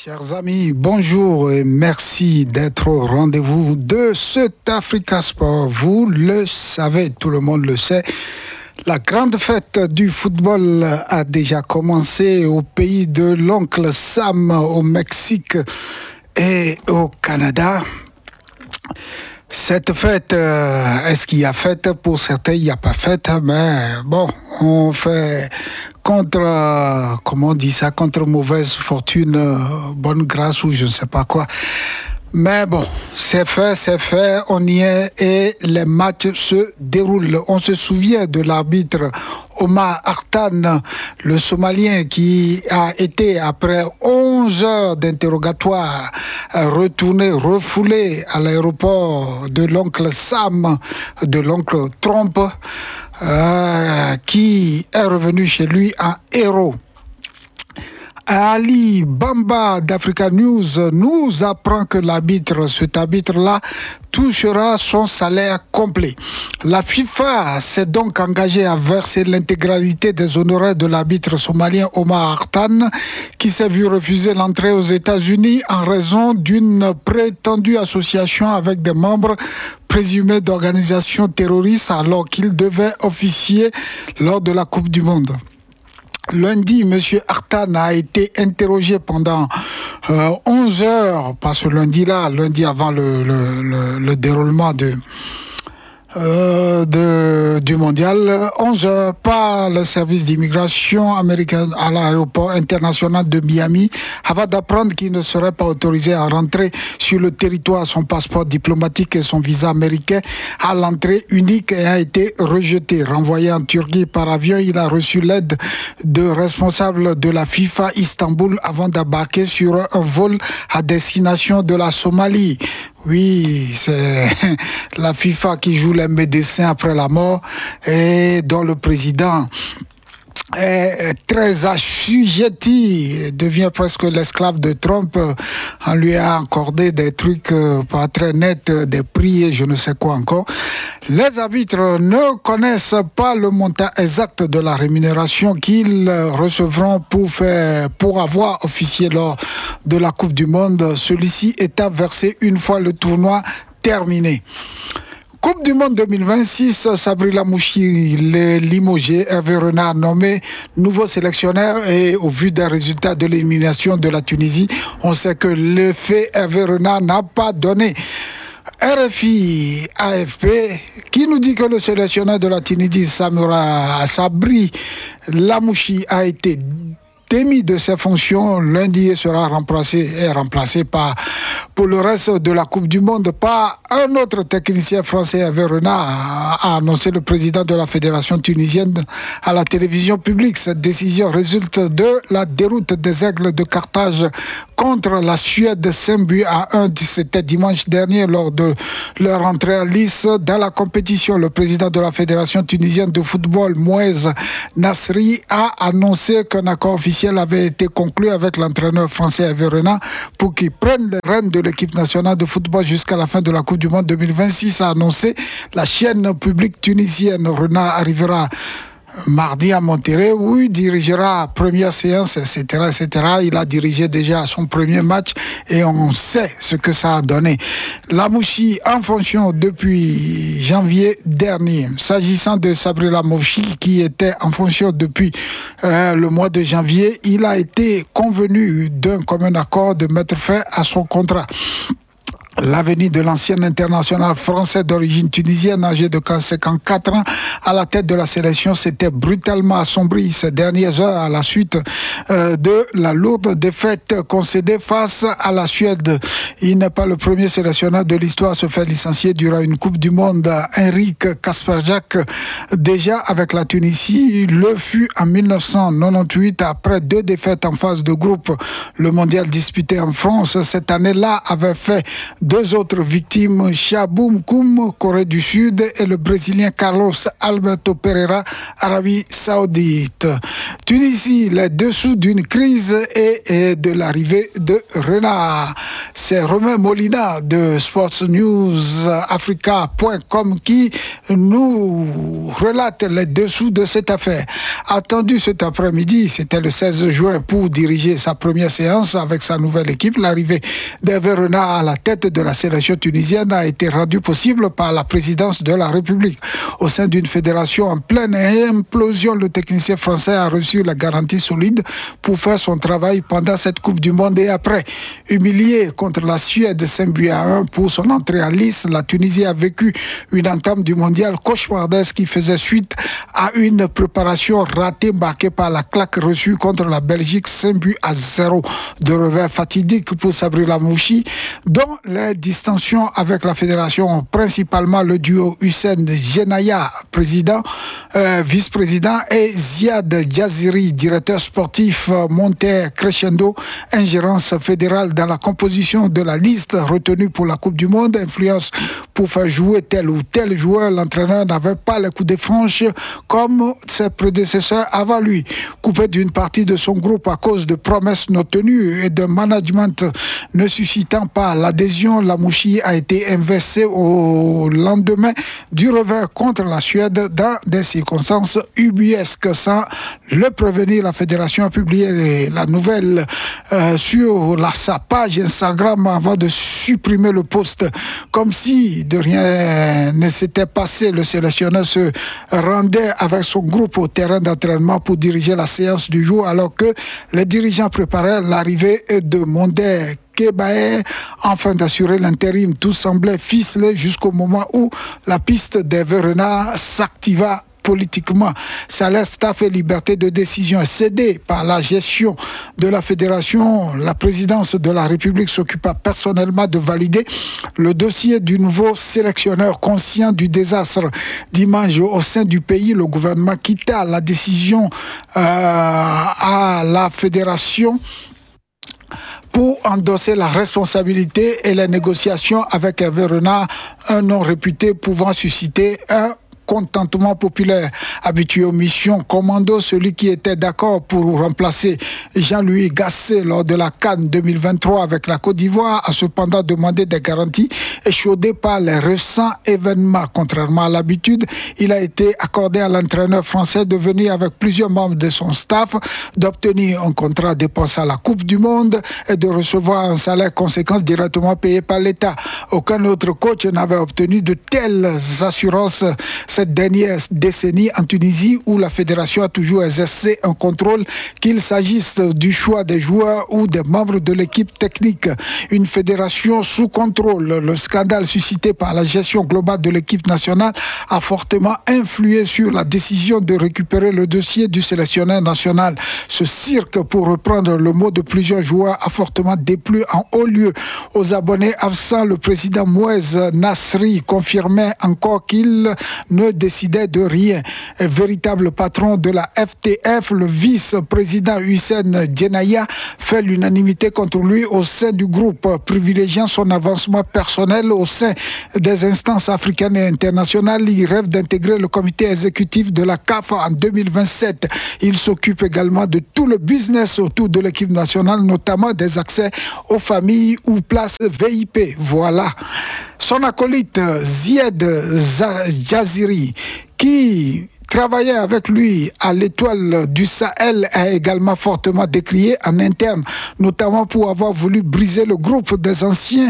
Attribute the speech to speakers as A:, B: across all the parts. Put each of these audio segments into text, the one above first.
A: Chers amis, bonjour et merci d'être au rendez-vous de cet Africa Sport. Vous le savez, tout le monde le sait. La grande fête du football a déjà commencé au pays de l'oncle Sam, au Mexique et au Canada. Cette fête, est-ce qu'il y a fête? Pour certains, il n'y a pas fête, mais bon, on fait contre, comment on dit ça, contre mauvaise fortune, bonne grâce ou je ne sais pas quoi. Mais bon, c'est fait, on y est et les matchs se déroulent. On se souvient de l'arbitre Omar Artan, le Somalien qui a été, après 11 heures d'interrogatoire, refoulé à l'aéroport de l'oncle Sam, de l'oncle Trump, qui est revenu chez lui en héros. Ali Bamba d'Africa News nous apprend que cet arbitre-là touchera son salaire complet. La FIFA s'est donc engagée à verser l'intégralité des honoraires de l'arbitre somalien Omar Artan, qui s'est vu refuser l'entrée aux États-Unis en raison d'une prétendue association avec des membres présumés d'organisations terroristes alors qu'il devait officier lors de la Coupe du Monde. Lundi, M. Artan a été interrogé pendant 11 heures, pas ce lundi avant le déroulement du mondial, 11 heures par le service d'immigration américain à l'aéroport international de Miami, avant d'apprendre qu'il ne serait pas autorisé à rentrer sur le territoire. Son passeport diplomatique et son visa américain à l'entrée unique a été rejeté. Renvoyé en Turquie par avion, il a reçu l'aide de responsables de la FIFA Istanbul avant d'embarquer sur un vol à destination de la Somalie. Oui, c'est la FIFA qui joue les médecins après la mort et dont le président est très assujetti, devient presque l'esclave de Trump. On lui a accordé des trucs pas très nets, des prix et je ne sais quoi encore. Les arbitres ne connaissent pas le montant exact de la rémunération qu'ils recevront pour avoir officié lors de la Coupe du Monde, celui-ci étant versé une fois le tournoi terminé. Coupe du Monde 2026, Sabri Lamouchi, les limogés, Hervé Renard nommé nouveau sélectionneur et au vu des résultats de l'élimination de la Tunisie, on sait que l'effet Hervé Renard n'a pas donné. RFI AFP qui nous dit que le sélectionneur de la Tunisie, Sabri Lamouchi, a été démis de ses fonctions lundi et sera remplacé pour le reste de la Coupe du Monde par un autre technicien français, Hervé Renard, a annoncé le président de la Fédération tunisienne à la télévision publique. Cette décision résulte de la déroute des Aigles de Carthage contre la Suède 5-1. C'était dimanche dernier lors de leur entrée en lice dans la compétition. Le président de la Fédération tunisienne de football, Mouez Nasri, a annoncé qu'un accord officiel avait été conclu avec l'entraîneur français Hervé Renard pour qu'il prenne les rênes de l'équipe nationale de football jusqu'à la fin de la Coupe du Monde 2026, a annoncé la chaîne publique tunisienne. Renard arrivera mardi à Monterrey où il dirigera première séance, etc. Il a dirigé déjà son premier match et on sait ce que ça a donné. Lamouchi en fonction depuis janvier dernier. S'agissant de Sabri Lamouchi qui était en fonction depuis le mois de janvier, il a été convenu d'un commun accord de mettre fin à son contrat. L'avenir de l'ancien international français d'origine tunisienne, âgé de 54 ans, à la tête de la sélection, s'était brutalement assombri ces dernières heures à la suite de la lourde défaite concédée face à la Suède. Il n'est pas le premier sélectionneur de l'histoire à se faire licencier durant une Coupe du Monde. Henrik Kasperjak, déjà avec la Tunisie, le fut en 1998 après 2 défaites en phase de groupe. Le mondial disputé en France cette année-là avait fait Deux autres victimes, Chaboum Koum, Corée du Sud, et le Brésilien Carlos Alberto Pereira, Arabie Saoudite. Tunisie, les dessous d'une crise et de l'arrivée de Renard. C'est Romain Molina de sportsnewsafrica.com qui nous relate les dessous de cette affaire. Attendu cet après-midi, c'était le 16 juin pour diriger sa première séance avec sa nouvelle équipe. L'arrivée d'Hervé Renard à la tête de la sélection tunisienne a été rendue possible par la présidence de la République. Au sein d'une fédération en pleine implosion, le technicien français a reçu la garantie solide pour faire son travail pendant cette Coupe du Monde et après. Humilié contre la Suède 5-1 pour son entrée en lice, la Tunisie a vécu une entame du mondial cauchemardesque qui faisait suite à une préparation ratée marquée par la claque reçue contre la Belgique 5-0 de revers fatidique pour Sabri Lamouchi, dont les distensions avec la fédération, principalement le duo Hussein Genaya, vice-président, et Ziad Jaziri, directeur sportif, montaient crescendo, ingérence fédérale dans la composition de la liste retenue pour la Coupe du Monde, influence pour faire jouer tel ou tel joueur. L'entraîneur n'avait pas les coups de franche comme ses prédécesseurs avant lui. Coupé d'une partie de son groupe à cause de promesses non tenues et de management ne suscitant pas l'adhésion, Lamouchi a été inversé au lendemain du revers contre la Suède dans des circonstances ubuesques. Sans le prévenir, la fédération a publié la nouvelle sur sa page Instagram avant de supprimer le post. Comme si de rien ne s'était passé, le sélectionneur se rendait avec son groupe au terrain d'entraînement pour diriger la séance du jour alors que les dirigeants préparaient l'arrivée de Mondé Kebae afin d'assurer l'intérim. Tout semblait ficelé jusqu'au moment où la piste d'Hervé Renard s'activa politiquement. Salaire, staff et liberté de décision est cédée par la gestion de la fédération. La présidence de la République s'occupa personnellement de valider le dossier du nouveau sélectionneur. Conscient du désastre d'image au sein du pays, le gouvernement quitta la décision à la fédération pour endosser la responsabilité et les négociations avec Hervé Renard, un nom réputé pouvant susciter un contentement populaire. Habitué aux missions commando, celui qui était d'accord pour remplacer Jean-Louis Gasset lors de la CAN 2023 avec la Côte d'Ivoire a cependant demandé des garanties échaudées par les récents événements. Contrairement à l'habitude, il a été accordé à l'entraîneur français de venir avec plusieurs membres de son staff, d'obtenir un contrat dépensant à la Coupe du Monde et de recevoir un salaire conséquent directement payé par l'État. Aucun autre coach n'avait obtenu de telles assurances cette dernière décennie en Tunisie où la fédération a toujours exercé un contrôle, qu'il s'agisse du choix des joueurs ou des membres de l'équipe technique. Une fédération sous contrôle. Le scandale suscité par la gestion globale de l'équipe nationale a fortement influé sur la décision de récupérer le dossier du sélectionneur national. Ce cirque, pour reprendre le mot de plusieurs joueurs, a fortement déplu en haut lieu. Aux abonnés absents, le président Mouez Nasri confirmait encore qu'il ne décidait de rien. Un véritable patron de la FTF, le vice-président Hussein Genaya, fait l'unanimité contre lui au sein du groupe, privilégiant son avancement personnel au sein des instances africaines et internationales. Il rêve d'intégrer le comité exécutif de la CAF en 2027. Il s'occupe également de tout le business autour de l'équipe nationale, notamment des accès aux familles ou places VIP. Voilà. Son acolyte Ziad Jaziri, qui travaillait avec lui à l'Étoile du Sahel, a également fortement décrié en interne, notamment pour avoir voulu briser le groupe des anciens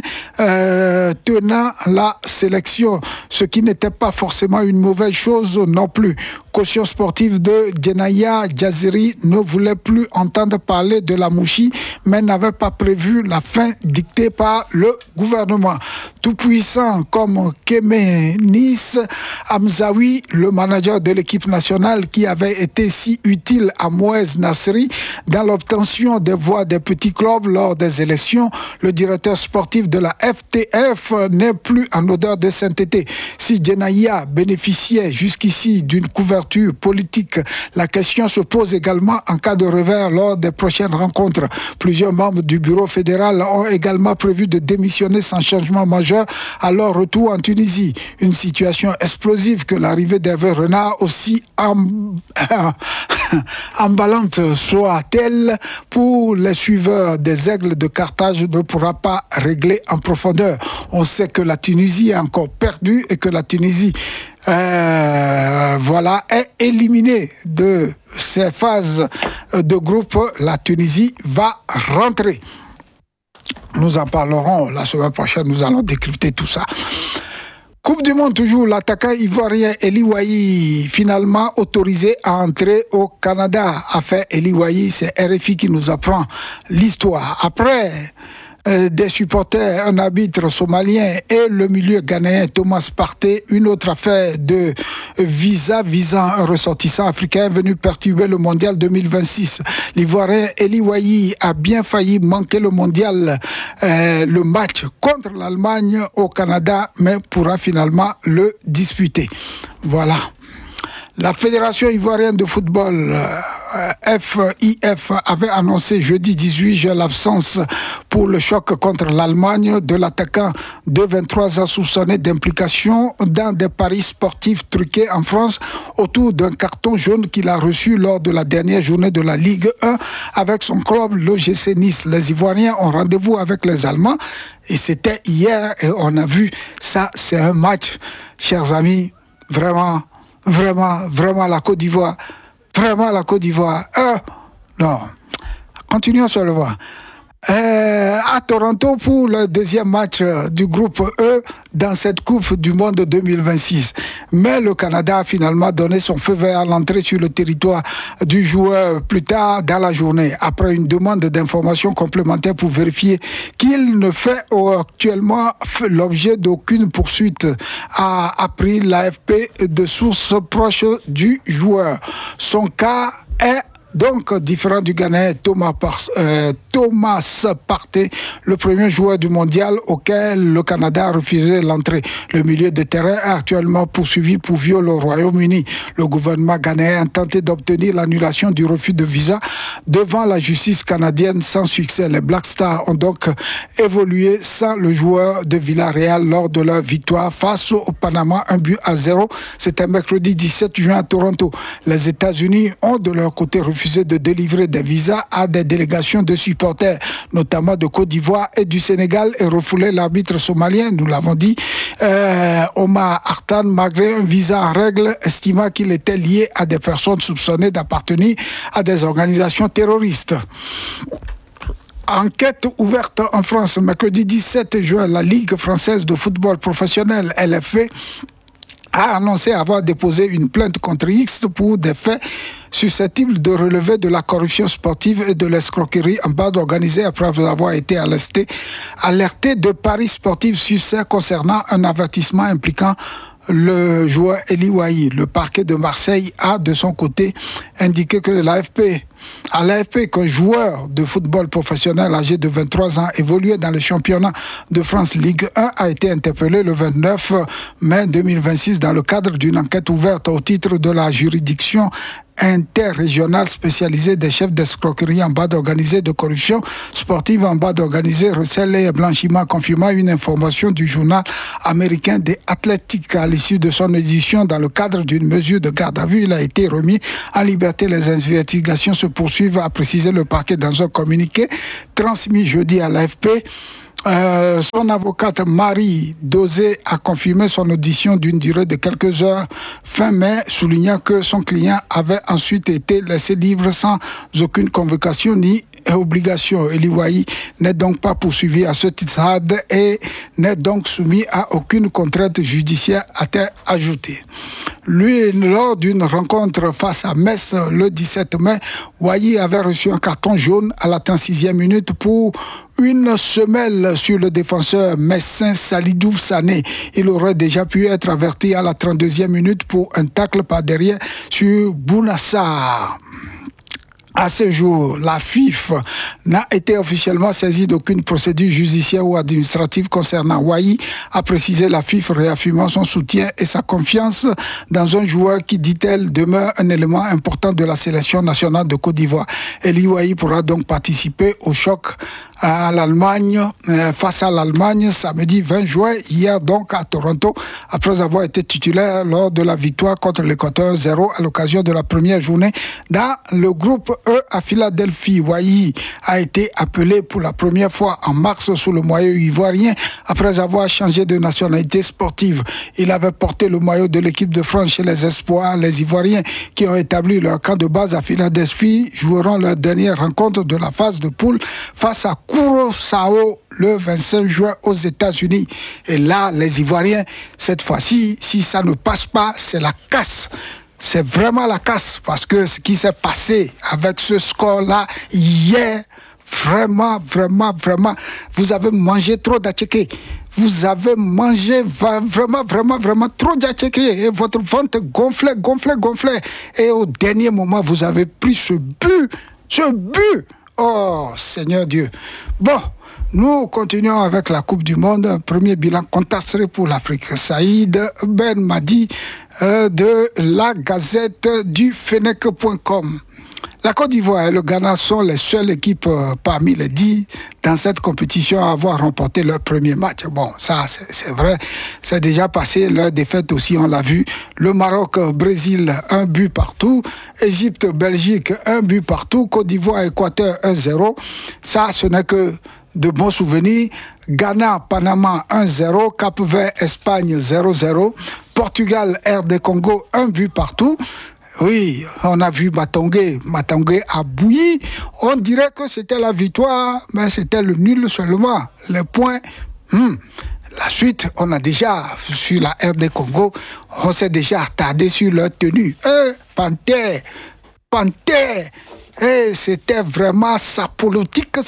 A: tenant la sélection, ce qui n'était pas forcément une mauvaise chose non plus. Caution sportive de Genaya Jaziri ne voulait plus entendre parler de Lamouchi, mais n'avait pas prévu la fin dictée par le gouvernement. tout-puissants comme Kemenis Hamzaoui, le manager de l'équipe nationale qui avait été si utile à Mouez Nasri dans l'obtention des voix des petits clubs lors des élections. Le directeur sportif de la FTF n'est plus en odeur de sainteté. Si Djenaïa bénéficiait jusqu'ici d'une couverture politique, la question se pose également en cas de revers lors des prochaines rencontres. Plusieurs membres du bureau fédéral ont également prévu de démissionner sans changement majeur à leur retour en Tunisie. Une situation explosive que l'arrivée d'Hervé Renard, aussi emballante soit-elle pour les suiveurs des Aigles de Carthage, ne pourra pas régler en profondeur. On sait que la Tunisie est encore perdue et que la Tunisie est éliminée de ces phases de groupe. La Tunisie va rentrer. Nous en parlerons la semaine prochaine, nous allons décrypter tout ça. Coupe du Monde toujours, l'attaquant ivoirien Eli Wahi finalement autorisé à entrer au Canada. Affaire Eli Wahi, c'est RFI qui nous apprend l'histoire. Après des supporters, un arbitre somalien et le milieu ghanéen Thomas Partey, une autre affaire de visa visant un ressortissant africain venu perturber le mondial 2026. L'Ivoirien Eli Wahi a bien failli manquer le mondial, le match contre l'Allemagne au Canada, mais pourra finalement le disputer. Voilà. La Fédération ivoirienne de football, FIF, avait annoncé jeudi 18 juin l'absence pour le choc contre l'Allemagne de l'attaquant de 23 ans soupçonné d'implication dans des paris sportifs truqués en France autour d'un carton jaune qu'il a reçu lors de la dernière journée de la Ligue 1 avec son club, l'OGC Nice. Les Ivoiriens ont rendez-vous avec les Allemands et c'était hier et on a vu ça, c'est un match, chers amis, vraiment la Côte d'Ivoire. Vraiment la Côte d'Ivoire. Non. Continuons seulement. À Toronto pour le deuxième match du groupe E dans cette Coupe du Monde 2026. Mais le Canada a finalement donné son feu vert à l'entrée sur le territoire du joueur plus tard dans la journée. Après une demande d'informations complémentaires pour vérifier qu'il ne fait actuellement l'objet d'aucune poursuite, a appris l'AFP de sources proches du joueur. Son cas est donc différent du Ghanéen Thomas Partey, le premier joueur du mondial auquel le Canada a refusé l'entrée. Le milieu de terrain est actuellement poursuivi pour viol au Royaume-Uni. Le gouvernement ghanéen a tenté d'obtenir l'annulation du refus de visa devant la justice canadienne sans succès. Les Black Stars ont donc évolué sans le joueur de Villarreal lors de leur victoire face au Panama 1-0. C'était mercredi 17 juin à Toronto. Les États-Unis ont de leur côté refusé de délivrer des visas à des délégations de supporters, notamment de Côte d'Ivoire et du Sénégal, et refoulé l'arbitre somalien, nous l'avons dit, Omar Artan, malgré un visa en règle, estimant qu'il était lié à des personnes soupçonnées d'appartenir à des organisations terroristes. Enquête ouverte en France, mercredi 17 juin, la Ligue française de football professionnel, LFP, a annoncé avoir déposé une plainte contre X pour des faits susceptibles de relever de la corruption sportive et de l'escroquerie en bande organisée après avoir été alerté de paris sportifs suspects concernant un avertissement impliquant le joueur Eli Wahi. Le parquet de Marseille a de son côté indiqué que à l'AFP qu'un joueur de football professionnel âgé de 23 ans évolué dans le championnat de France Ligue 1 a été interpellé le 29 mai 2026 dans le cadre d'une enquête ouverte au titre de la juridiction interrégionale spécialisée des chefs d'escroquerie en bande organisée de corruption sportive en bande organisée, recel et blanchiment, confirmant une information du journal américain The Athletic. À l'issue de son édition, dans le cadre d'une mesure de garde à vue, il a été remis en liberté. Les investigations se poursuivent, a précisé le parquet dans un communiqué transmis jeudi à l'AFP. Son avocate Marie Dosé a confirmé son audition d'une durée de quelques heures fin mai, soulignant que son client avait ensuite été laissé libre sans aucune convocation ni obligation. Eli Wahi n'est donc pas poursuivi à ce stade et n'est donc soumis à aucune contrainte judiciaire, a-t-elle ajouté. Lui, lors d'une rencontre face à Metz le 17 mai, Wai avait reçu un carton jaune à la 36e minute pour une semelle sur le défenseur messin Salidou Sané. Il aurait déjà pu être averti à la 32e minute pour un tacle par derrière sur Bounassar. À ce jour, la FIF n'a été officiellement saisie d'aucune procédure judiciaire ou administrative concernant Wai, a précisé la FIF, réaffirmant son soutien et sa confiance dans un joueur qui, dit-elle, demeure un élément important de la sélection nationale de Côte d'Ivoire. Eli Wai pourra donc participer au choc à l'Allemagne, face à l'Allemagne, samedi 20 juin, hier donc à Toronto, après avoir été titulaire lors de la victoire contre l'Équateur 0 à l'occasion de la première journée dans le groupe E à Philadelphie. Wai a été appelé pour la première fois en mars sous le maillot ivoirien après avoir changé de nationalité sportive. Il avait porté le maillot de l'équipe de France chez les Espoirs. Les Ivoiriens qui ont établi leur camp de base à Philadelphie joueront leur dernière rencontre de la phase de poule face à Curaçao le 25 juin aux États-Unis. Et là, les Ivoiriens, cette fois-ci, si ça ne passe pas, c'est la casse. C'est vraiment la casse, parce que ce qui s'est passé avec ce score-là hier, vraiment, vous avez mangé trop d'atchéké. Vous avez mangé vraiment trop d'atchéké. Et votre ventre gonflait. Et au dernier moment, vous avez pris ce but. Oh, Seigneur Dieu. Bon, nous continuons avec la Coupe du Monde. Premier bilan contesté pour l'Afrique. Saïd Ben Madi de la Gazette du Fennec.com. La Côte d'Ivoire et le Ghana sont les seules équipes parmi les 10 dans cette compétition à avoir remporté leur premier match. Bon, ça, c'est vrai. C'est déjà passé. Leur défaite aussi, on l'a vu. Le Maroc, Brésil, 1 but partout. Égypte, Belgique, 1 but partout. Côte d'Ivoire, Équateur, 1-0. Ça, ce n'est que de bons souvenirs. Ghana, Panama, 1-0. Cap-Vert, Espagne, 0-0. Portugal, RD Congo, 1 but partout. Oui, on a vu Matangé a bouilli. On dirait que c'était la victoire, mais c'était le nul seulement. Les points, La suite, on a déjà, sur la RD Congo, on s'est déjà attardé sur leur tenue. Panthère. C'était vraiment sapologique.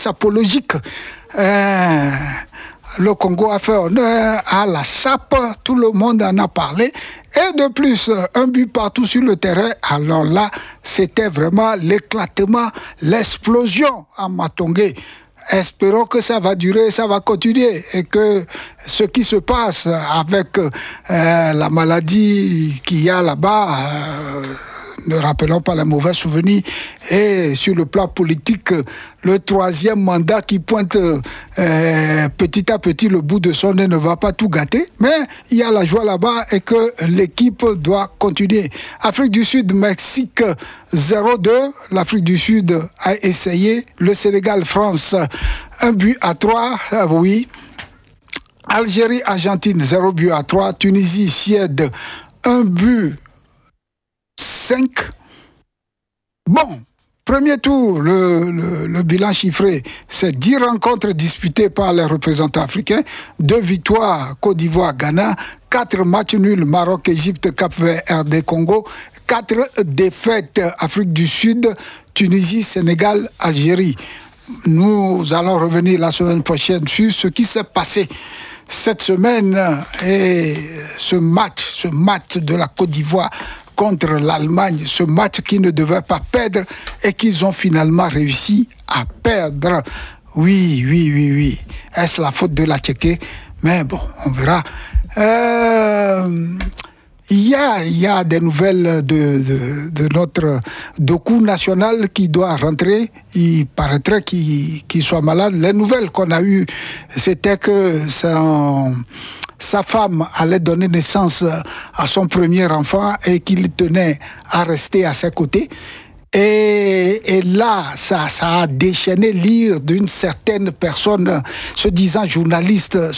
A: Le Congo a fait honneur à la chape, tout le monde en a parlé. Et de plus, un but partout sur le terrain. Alors là, c'était vraiment l'éclatement, l'explosion à Matongé. Espérons que ça va durer, ça va continuer et que ce qui se passe avec la maladie qu'il y a là-bas, ne rappelons pas les mauvais souvenirs, et sur le plan politique, le troisième mandat qui pointe petit à petit le bout de son nez ne va pas tout gâter, mais il y a la joie là-bas et que l'équipe doit continuer. Afrique du Sud, Mexique 0-2, l'Afrique du Sud a essayé, le Sénégal, France 1-3, oui. Algérie, Argentine 0-3, Tunisie, Suède 1-5. Bon, premier tour, le bilan chiffré, c'est 10 rencontres disputées par les représentants africains, 2 victoires Côte d'Ivoire, Ghana, 4 matchs nuls Maroc, Égypte, Cap-Vert, RD Congo, 4 défaites Afrique du Sud, Tunisie, Sénégal, Algérie. Nous allons revenir la semaine prochaine sur ce qui s'est passé cette semaine et ce match de la Côte d'Ivoire contre l'Allemagne, ce match qu'ils ne devaient pas perdre et qu'ils ont finalement réussi à perdre. Oui. Est-ce la faute de la Tchéquée? Mais bon, on verra. Il y a des nouvelles de notre Doku national qui doit rentrer. Il paraîtrait qu'il soit malade. Les nouvelles qu'on a eues, c'était que sa femme allait donner naissance à son premier enfant et qu'il tenait à rester à ses côtés. Et là, ça a déchaîné l'ire d'une certaine personne se disant journaliste